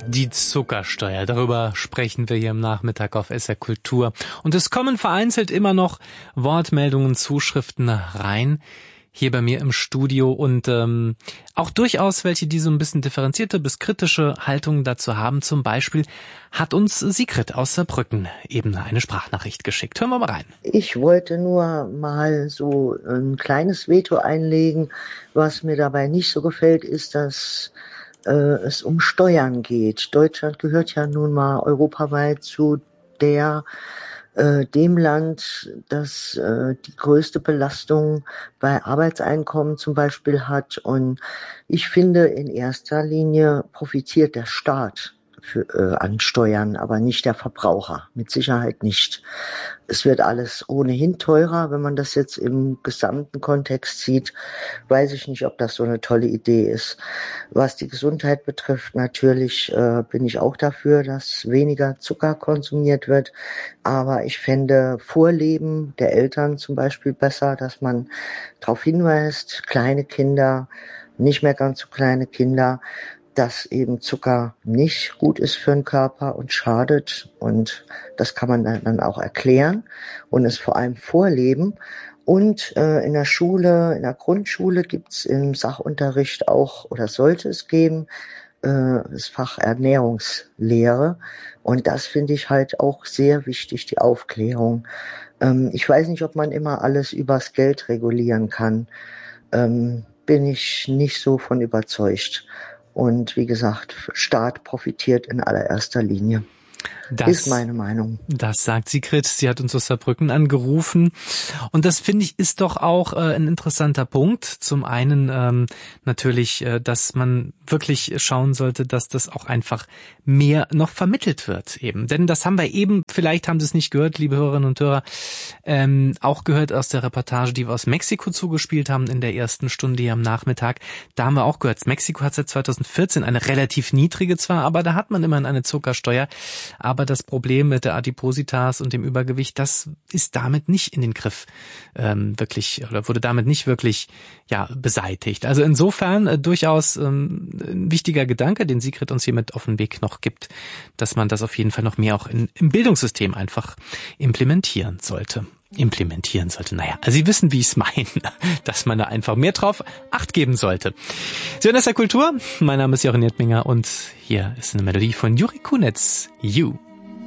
Die Zuckersteuer, darüber sprechen wir hier am Nachmittag auf SR Kultur. Und es kommen vereinzelt immer noch Wortmeldungen, Zuschriften rein, hier bei mir im Studio. Und auch durchaus welche, die so ein bisschen differenzierte bis kritische Haltungen dazu haben. Zum Beispiel hat uns Sigrid aus Saarbrücken eben eine Sprachnachricht geschickt. Hören wir mal rein. Ich wollte nur mal so ein kleines Veto einlegen. Was mir dabei nicht so gefällt, ist, dass es um Steuern geht. Deutschland gehört ja nun mal europaweit zu dem Land, das die größte Belastung bei Arbeitseinkommen zum Beispiel hat. Und ich finde, in erster Linie profitiert der Staat an Steuern, aber nicht der Verbraucher. Mit Sicherheit nicht. Es wird alles ohnehin teurer. Wenn man das jetzt im gesamten Kontext sieht, weiß ich nicht, ob das so eine tolle Idee ist. Was die Gesundheit betrifft, natürlich bin ich auch dafür, dass weniger Zucker konsumiert wird. Aber ich fände Vorleben der Eltern zum Beispiel besser, dass man darauf hinweist, kleine Kinder, nicht mehr ganz so kleine Kinder, dass eben Zucker nicht gut ist für den Körper und schadet. Und das kann man dann auch erklären und es vor allem vorleben. Und in der Schule, in der Grundschule gibt's im Sachunterricht auch, oder sollte es geben, das Fach Ernährungslehre. Und das finde ich halt auch sehr wichtig, die Aufklärung. Ich weiß nicht, ob man immer alles übers Geld regulieren kann. Bin ich nicht so von überzeugt. Und wie gesagt, Staat profitiert in allererster Linie. Das ist meine Meinung. Das sagt Sigrid. Sie hat uns aus Saarbrücken angerufen. Und das, finde ich, ist doch auch ein interessanter Punkt. Zum einen natürlich, dass man wirklich schauen sollte, dass das auch einfach mehr noch vermittelt wird eben. Denn das haben wir eben, vielleicht haben Sie es nicht gehört, liebe Hörerinnen und Hörer, auch gehört aus der Reportage, die wir aus Mexiko zugespielt haben in der ersten Stunde hier am Nachmittag. Da haben wir auch gehört, Mexiko hat seit 2014 eine relativ niedrige zwar, aber da hat man immerhin eine Zuckersteuer. Aber das Problem mit der Adipositas und dem Übergewicht, das ist damit nicht in den Griff wirklich oder wurde damit nicht wirklich beseitigt. Also insofern durchaus ein wichtiger Gedanke, den Sigrid uns hier mit auf den Weg noch gibt, dass man das auf jeden Fall noch mehr auch im Bildungssystem einfach implementieren sollte. Naja, also Sie wissen, wie ich es meine, dass man da einfach mehr drauf Acht geben sollte. Sie hören SR Kultur, mein Name ist Jochen Niedminger und hier ist eine Melodie von Juri Kunitz, You.